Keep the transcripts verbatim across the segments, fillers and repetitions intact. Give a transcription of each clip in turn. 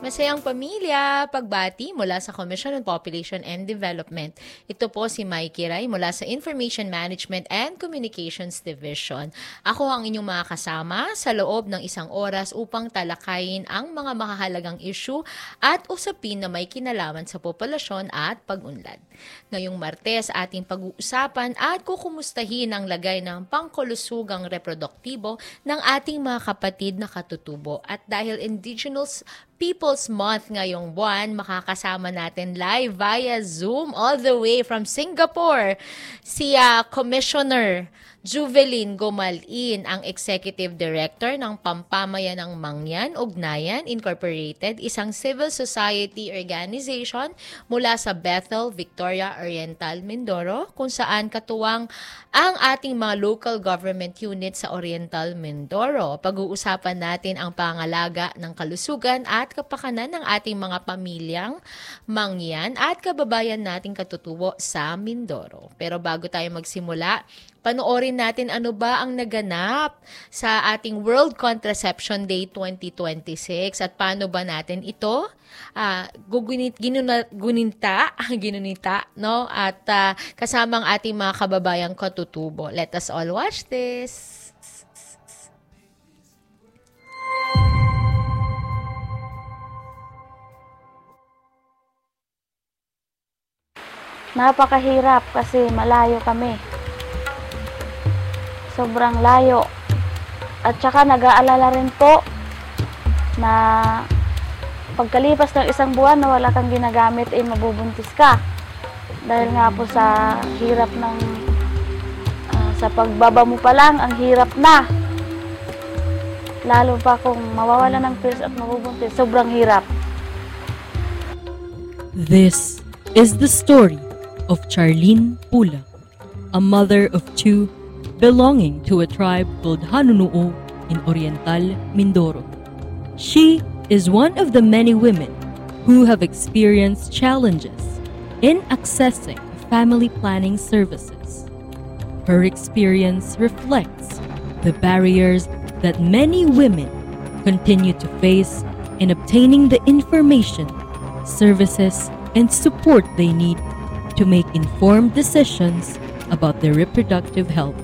Masayang Pamilya, pagbati mula sa Commission on Population and Development. Ito po si Mikey Ray mula sa Information Management and Communications Division. Ako ang inyong mga kasama sa loob ng isang oras upang talakayin ang mga mahahalagang issue at usapin na may kinalaman sa populasyon at pag-unlad. Ngayong Martes, ating pag-uusapan at kukumustahin ang lagay ng pangkulusugang reproduktibo ng ating mga kapatid na katutubo. At dahil Indigenous People's Month ngayong buwan, makakasama natin live via Zoom all the way from Singapore si uh, Commissioner Juvelyn Gomalin, ang Executive Director ng Pampamayanang Mangyan Ugnayan Incorporated, isang civil society organization mula sa Bethel, Victoria Oriental, Mindoro, kung saan katuwang ang ating mga local government units sa Oriental Mindoro. Pag-uusapan natin ang pangalaga ng kalusugan at kapakanan ng ating mga pamilyang Mangyan at kababayan nating katutubo sa Mindoro. Pero bago tayo magsimula, panoorin natin ano ba ang naganap sa ating World Contraception Day twenty twenty-six at paano ba natin ito uh, gugunit, ginuna, guninta, ginunita, no? At uh, kasama ang ating mga kababayang katutubo. Let us all watch this. Napakahirap kasi malayo kami. Sobrang layo. At saka nag-aalala rin po na pagkalipas ng isang buwan na wala kang ginagamit ay eh, mabubuntis ka. Dahil nga po sa hirap ng uh, sa pagbaba mo pa lang, ang hirap na. Lalo pa kung mawawala ng pills at mabubuntis, sobrang hirap. This is the story of Charlene Pula, a mother of two belonging to a tribe called Hanunuo in Oriental Mindoro. She is one of the many women who have experienced challenges in accessing family planning services. Her experience reflects the barriers that many women continue to face in obtaining the information, services, and support they need to make informed decisions about their reproductive health.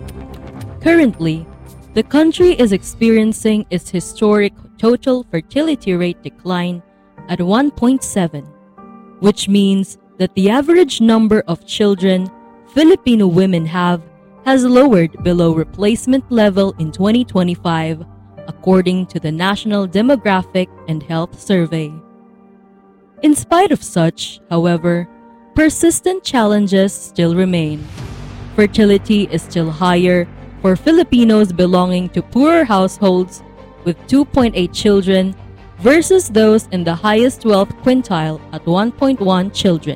Currently, the country is experiencing its historic total fertility rate decline at one point seven, which means that the average number of children Filipino women have has lowered below replacement level in twenty twenty-five, according to the National Demographic and Health Survey. In spite of such, however, persistent challenges still remain. Fertility is still higher for Filipinos belonging to poorer households with two point eight children versus those in the highest wealth quintile at one point one children.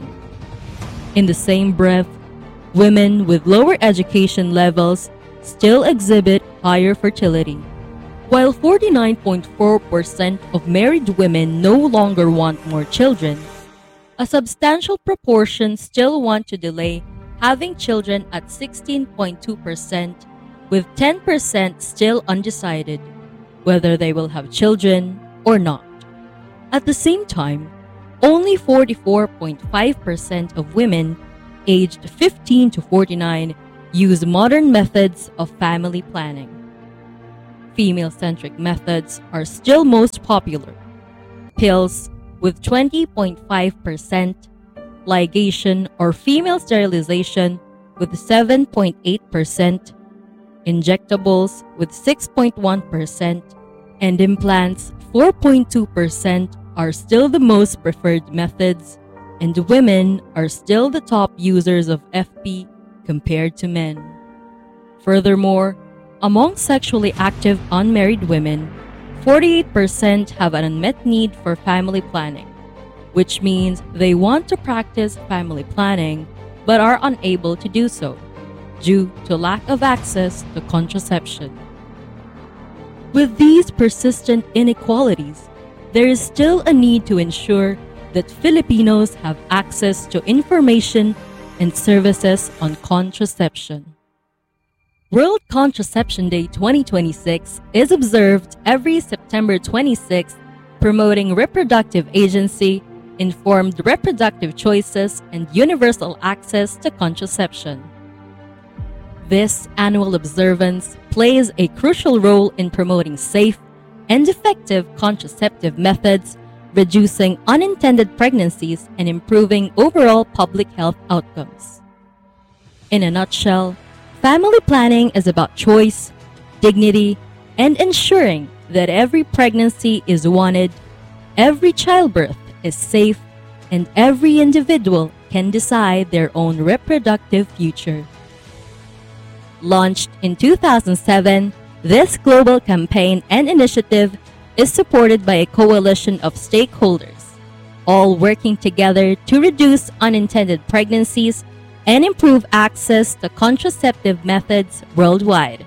In the same breath, women with lower education levels still exhibit higher fertility. While forty-nine point four percent of married women no longer want more children, a substantial proportion still want to delay having children at sixteen point two percent, with ten percent still undecided whether they will have children or not. At the same time, only forty-four point five percent of women aged fifteen to forty-nine use modern methods of family planning. Female-centric methods are still most popular. Pills with twenty point five percent, ligation or female sterilization with seven point eight percent, injectables with six point one percent, and implants four point two percent are still the most preferred methods, and women are still the top users of F P compared to men. Furthermore, among sexually active unmarried women, forty-eight percent have an unmet need for family planning, which means they want to practice family planning but are unable to do so due to lack of access to contraception. With these persistent inequalities, there is still a need to ensure that Filipinos have access to information and services on contraception. World Contraception Day twenty twenty-six is observed every September twenty-sixth promoting reproductive agency, informed reproductive choices, and universal access to contraception. This annual observance plays a crucial role in promoting safe and effective contraceptive methods, reducing unintended pregnancies, and improving overall public health outcomes. In a nutshell, family planning is about choice, dignity, and ensuring that every pregnancy is wanted, every childbirth is safe, and every individual can decide their own reproductive future. Launched in two thousand seven, this global campaign and initiative is supported by a coalition of stakeholders, all working together to reduce unintended pregnancies and improve access to contraceptive methods worldwide.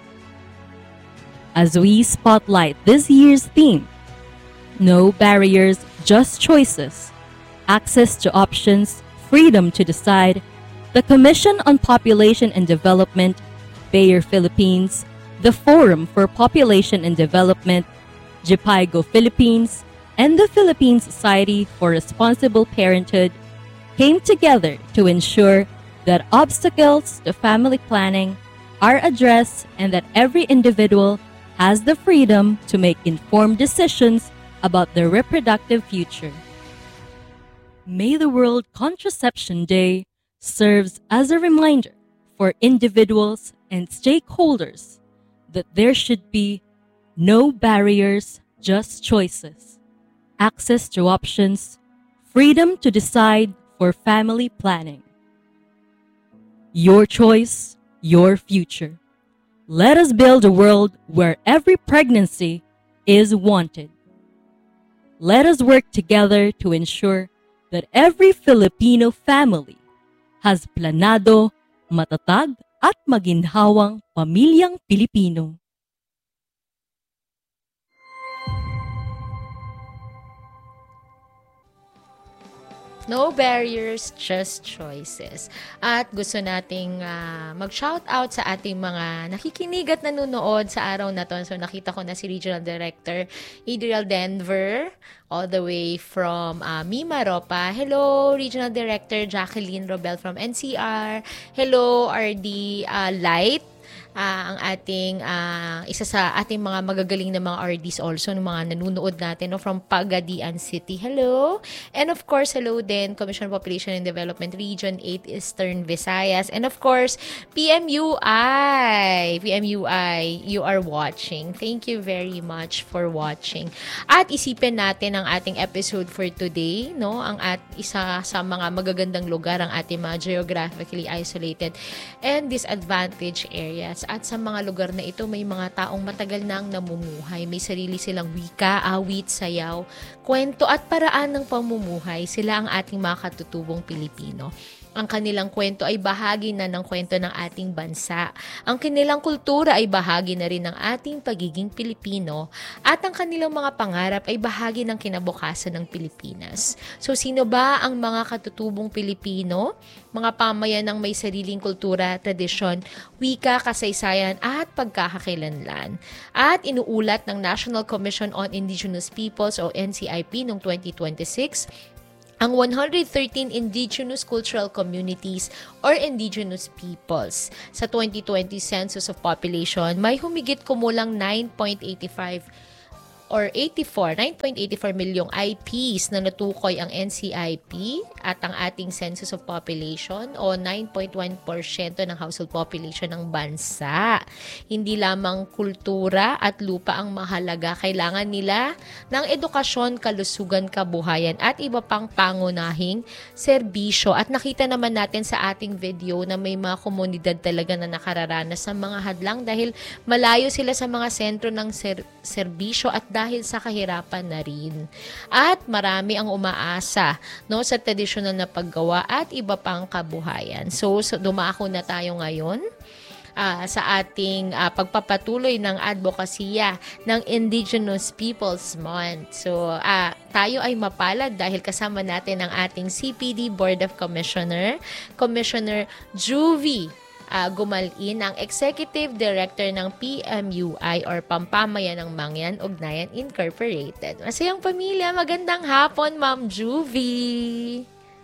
As we spotlight this year's theme, No Barriers, Just Choices, Access to Options, Freedom to Decide, the Commission on Population and Development, Bayer Philippines, the Forum for Population and Development, JPIGO Philippines, and the Philippine Society for Responsible Parenthood came together to ensure that obstacles to family planning are addressed and that every individual has the freedom to make informed decisions about their reproductive future. May the World Contraception Day serves as a reminder for individuals and stakeholders that there should be no barriers, just choices, access to options, freedom to decide for family planning. Your choice, your future. Let us build a world where every pregnancy is wanted. Let us work together to ensure that every Filipino family has planado, matatag, at maginhawang pamilyang Pilipino. No barriers, just choices. At gusto nating uh, mag-shoutout sa ating mga nakikinig at nanonood sa araw na to. So nakita ko na si Regional Director Adriel Denver, all the way from uh, Mimaropa. Hello, Regional Director Jacqueline Robel from N C R. Hello, R D uh, Light. Uh, ang ating uh, isa sa ating mga magagaling na mga R Ds also, ng mga nanunood natin, no, from Pagadian City. Hello. And of course, hello din Commission on Population and Development Region eight Eastern Visayas. And of course, P M U I. P M U I, you are watching. Thank you very much for watching. At isipin natin ang ating episode for today, no? Ang at isa sa mga magagandang lugar ang ating mga geographically isolated and disadvantaged areas. At sa mga lugar na ito, may mga taong matagal na ang namumuhay. May sarili silang wika, awit, sayaw, kwento at paraan ng pamumuhay. Sila ang ating mga katutubong Pilipino. Ang kanilang kwento ay bahagi na ng kwento ng ating bansa. Ang kanilang kultura ay bahagi na rin ng ating pagiging Pilipino. At ang kanilang mga pangarap ay bahagi ng kinabukasan ng Pilipinas. So, sino ba ang mga katutubong Pilipino? Mga pamayanang may sariling kultura, tradisyon, wika, kasaysayan at pagkakakilanlan. At inuulat ng National Commission on Indigenous Peoples o N C I P noong twenty twenty-six, ang one hundred thirteen indigenous cultural communities or indigenous peoples. Sa twenty twenty Census of Population, may humigit kumulang nine point eight five or eighty-four, nine point eight four milyong I Ps na natukoy ang N C I P at ang ating Census of Population o nine point one percent ng household population ng bansa. Hindi lamang kultura at lupa ang mahalaga, kailangan nila ng edukasyon, kalusugan, kabuhayan at iba pang pangunahing serbisyo. At nakita naman natin sa ating video na may mga komunidad talaga na nakararanas ng mga hadlang dahil malayo sila sa mga sentro ng ser- serbisyo at dahil sa kahirapan na rin. At marami ang umaasa, no, sa tradisyonal na paggawa at iba pang kabuhayan. So, so dumako na tayo ngayon uh, sa ating uh, pagpapatuloy ng advokasya ng Indigenous Peoples Month. So, uh, tayo ay mapalad dahil kasama natin ang ating C P D Board of Commissioner, Commissioner Juvie uh, gumalin ang Executive Director ng P M U I or Pampamayan ng Mangyan Ugnayan Incorporated. Masayang pamilya, magandang hapon, Ma'am Juvie!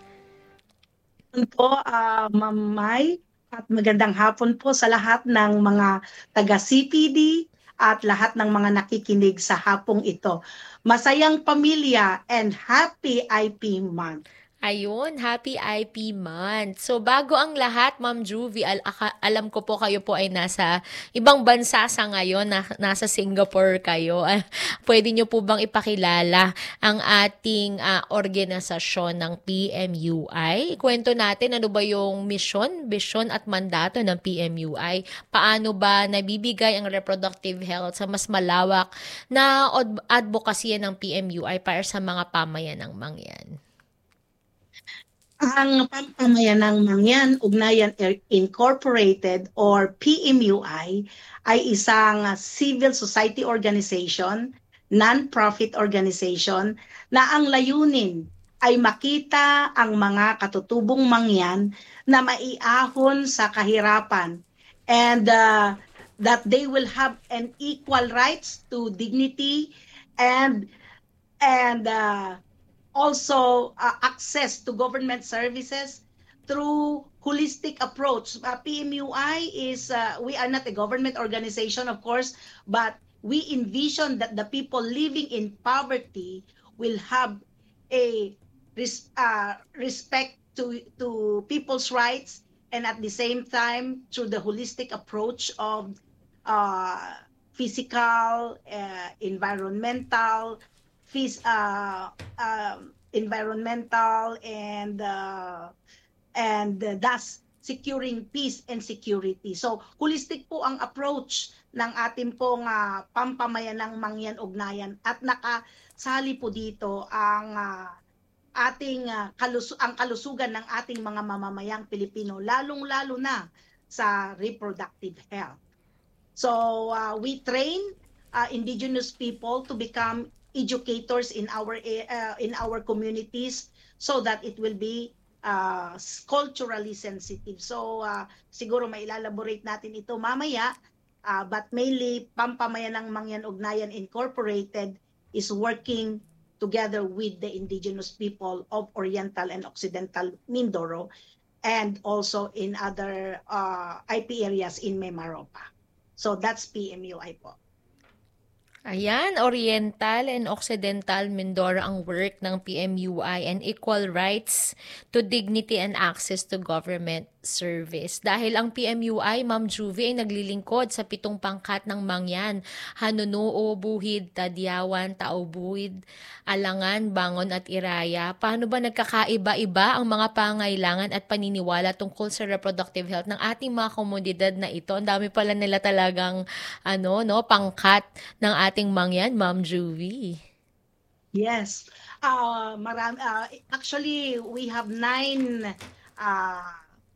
Po, uh, Ma'am Mai, at magandang hapon po sa lahat ng mga taga-C P D at lahat ng mga nakikinig sa hapong ito. Masayang pamilya and happy I P month. Ayun, happy I P month. So bago ang lahat, Ma'am Juvie, al- aka- alam ko po kayo po ay nasa ibang bansa sa ngayon, na- nasa Singapore kayo. Ah, Pwede nyo po bang ipakilala ang ating ah, organisasyon ng P M U I? Ikwento natin ano ba yung mission, vision at mandato ng P M U I? Paano ba nabibigay ang reproductive health sa mas malawak na od- advocacy ng P M U I para sa mga pamayanang mangyan? Ang Pampamayanang Mangyan Ugnayan Incorporated or P M U I ay isang civil society organization, non-profit organization na ang layunin ay makita ang mga katutubong mangyan na maiahon sa kahirapan and uh, that they will have an equal rights to dignity and and uh, also uh, access to government services through holistic approach. Uh, P M U I is, uh, we are not a government organization, of course, but we envision that the people living in poverty will have a res- uh, respect to, to people's rights, and at the same time, through the holistic approach of uh, physical, uh, environmental, Phys, uh, uh, environmental and uh, and uh, thus securing peace and security. So holistic po ang approach ng ating pong uh, Pampamayanang Mangyan Ugnayan at nakasali po dito ang uh, ating uh, kalus- ang kalusugan ng ating mga mamamayang Pilipino, lalong-lalo na sa reproductive health. So uh, we train uh, indigenous people to become educators in our uh, in our communities so that it will be uh, culturally sensitive. So uh, siguro may elaborate natin ito mamaya, uh, but mainly Pampamayanang Mangyan Ugnayan Incorporated is working together with the indigenous people of Oriental and Occidental Mindoro and also in other uh, I P areas in Mimaropa. So that's P M U I po. Ayan, Oriental and Occidental Mindoro ang work ng P M U I and equal rights to dignity and access to government service. Dahil ang P M U I, Ma'am Juvie, ay naglilingkod sa pitong pangkat ng mangyan: Hanunuo, Buhid, Tadyawan, Taubuhid, Alangan, Bangon at Iraya. Paano ba nagkakaiba-iba ang mga pangailangan at paniniwala tungkol sa reproductive health ng ating mga komunidad na ito? Ang dami pala nila talagang ano, no, pangkat ng ating mangyan, Ma'am Juvie. Yes. Uh, maram, uh, actually, we have nine uh,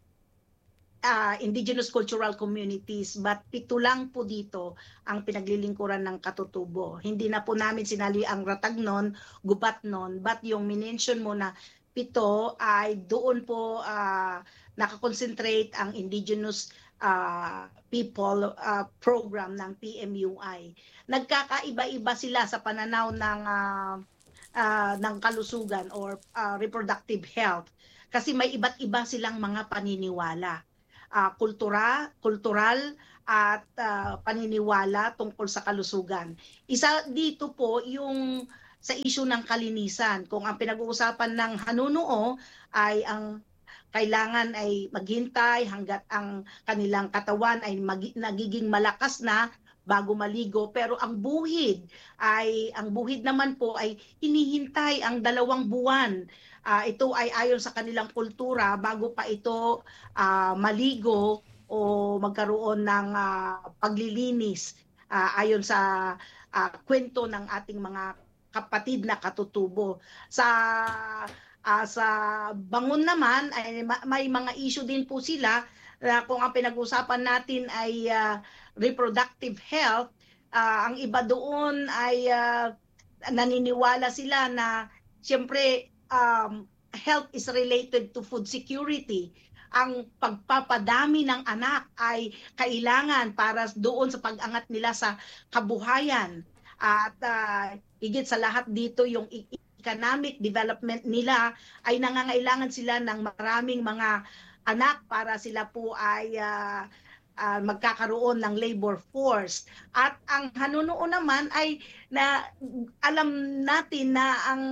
uh, indigenous cultural communities, but pito lang po dito ang pinaglilingkuran ng katutubo. Hindi na po namin sinali ang Ratagnon, Gubatnon, but yung minention mo na pito ay doon po uh, nakakonsentrate ang indigenous uh, people uh, program ng P M U I. Nagkakaiba-iba sila sa pananaw ng uh, uh, ng kalusugan or uh, reproductive health kasi may iba't iba silang mga paniniwala. Uh, kultura, kultural at uh, paniniwala tungkol sa kalusugan. Isa dito po yung sa issue ng kalinisan. Kung ang pinag-uusapan ng hanunuo ay ang kailangan ay maghintay hanggat ang kanilang katawan ay mag- nagiging malakas na bago maligo, pero ang buhid ay ang buhid naman po ay hinihintay ang dalawang buwan. Uh, ito ay ayon sa kanilang kultura bago pa ito uh, maligo o magkaroon ng uh, paglilinis uh, ayon sa uh, kwento ng ating mga kapatid na katutubo. Sa uh, sa bangon naman ay may mga issue din po sila uh, kung ang pinag-usapan natin ay uh, reproductive health, uh, ang iba doon ay uh, naniniwala sila na siyempre um, health is related to food security. ang pagpapadami ng anak ay kailangan para doon sa pag-angat nila sa kabuhayan. At uh, higit sa lahat dito, yung economic development nila ay nangangailangan sila ng maraming mga anak para sila po ay uh, uh, magkakaroon ng labor force. At ang hanunoon naman ay na alam natin na ang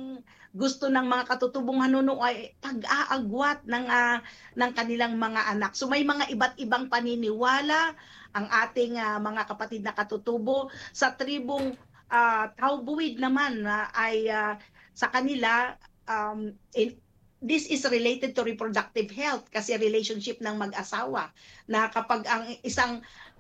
gusto ng mga katutubong hanuno ay pag-aagwat ng uh, ng kanilang mga anak. So may mga iba't ibang paniniwala ang ating uh, mga kapatid na katutubo. Sa tribong uh, Taubuid naman uh, ay uh, sa kanila um, in, this is related to reproductive health kasi relationship ng mag-asawa na kapag ang isang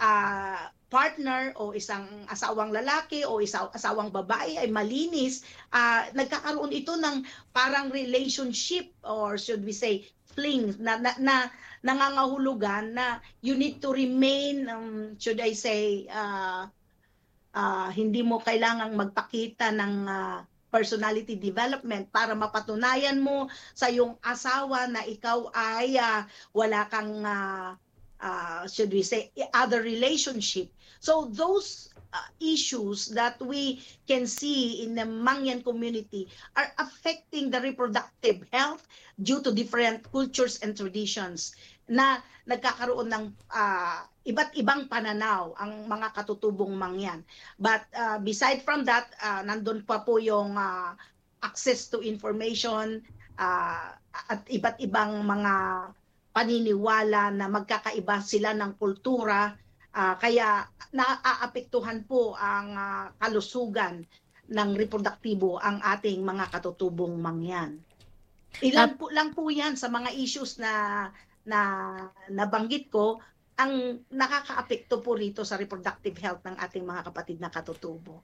uh, partner o isang asawang lalaki o isang asawang babae ay malinis, uh, nagkakaroon ito ng parang relationship or should we say fling na, na, na nangangahulugan na you need to remain, um, should I say, uh, uh, hindi mo kailangang magpakita ng uh, personality development para mapatunayan mo sa iyong asawa na ikaw ay uh, wala kang uh, uh, should we say other relationship. So those uh, issues that we can see in the Mangyan community are affecting the reproductive health due to different cultures and traditions na nagkakaroon ng uh, iba't ibang pananaw ang mga katutubong Mangyan. But uh, beside from that, uh, nandun pa po yung uh, access to information uh, at iba't ibang mga paniniwala na magkakaiba sila ng kultura. Uh, kaya naaapektuhan po ang uh, kalusugan ng reproduktibo ang ating mga katutubong Mangyan. Ilan po lang po yan sa mga issues na na nabanggit ko ang nakakaapekto po rito sa reproductive health ng ating mga kapatid na katutubo.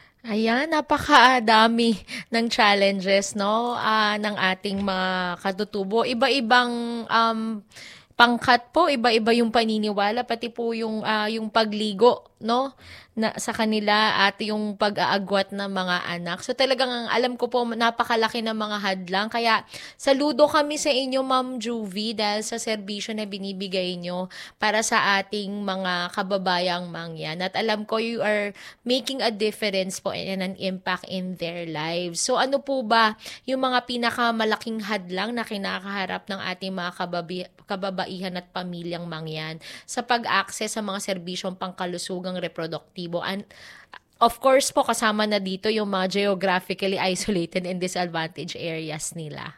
Ayan, napakadami ng challenges, no, uh, ng ating mga katutubo. Iba-ibang um, pangkat po, iba-iba yung paniniwala, pati po yung, uh, yung pagligo, no, na, sa kanila at yung pag-aagwat ng mga anak. So talagang alam ko po napakalaki ng mga hadlang. Kaya saludo kami sa inyo, Ma'am Juvie, dahil sa serbisyo na binibigay nyo para sa ating mga kababayang Mangyan. At alam ko you are making a difference po and an impact in their lives. So ano po ba yung mga pinakamalaking hadlang na kinakaharap ng ating mga kababi- kababaihan at pamilyang Mangyan sa pag-access sa mga serbisyong pangkalusugang reproduktibo? And of course po, kasama na dito yung mga geographically isolated and disadvantaged areas nila.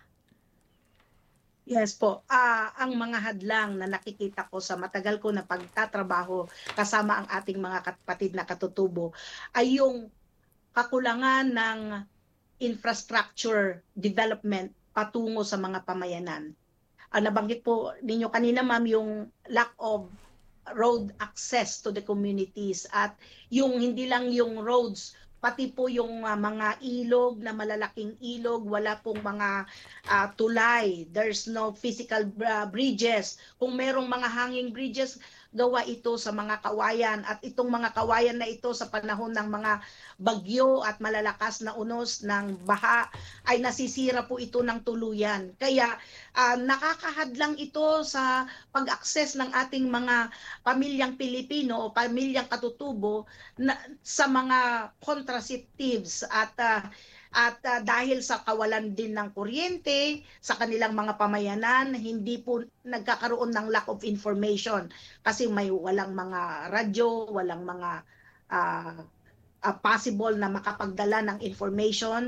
Yes po. Uh, ang mga hadlang na nakikita ko sa matagal ko na pagtatrabaho kasama ang ating mga kapatid na katutubo ay yung kakulangan ng infrastructure development patungo sa mga pamayanan. Uh, nabanggit po ninyo kanina, ma'am, yung lack of road access to the communities at yung hindi lang yung roads, pati po yung uh, mga ilog na malalaking ilog, wala pong mga uh, tulay, there's no physical uh, bridges. Kung merong mga hanging bridges, gawa ito sa mga kawayan at itong mga kawayan na ito sa panahon ng mga bagyo at malalakas na unos ng baha ay nasisira po ito ng tuluyan. Kaya uh, nakakahadlang ito sa pag-access ng ating mga pamilyang Pilipino o pamilyang katutubo na, sa mga contraceptives at uh, At uh, dahil sa kawalan din ng kuryente sa kanilang mga pamayanan, hindi po nagkakaroon ng lack of information kasi may walang mga radyo, walang mga uh, uh, possible na makapagdala ng information